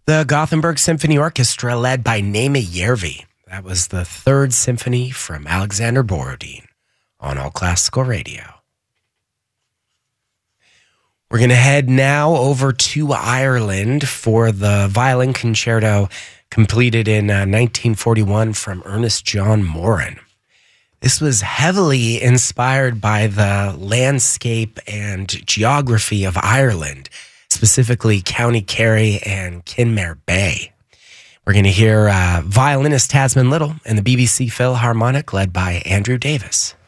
The Gothenburg Symphony Orchestra, led by Naima Järvi. That was the third symphony from Alexander Borodin on All Classical Radio. We're going to head now over to Ireland for the violin concerto completed in 1941 from Ernest John Moran. This was heavily inspired by the landscape and geography of Ireland, specifically County Kerry and Kinmare Bay. We're going to hear violinist Tasman Little and the BBC Philharmonic led by Andrew Davis.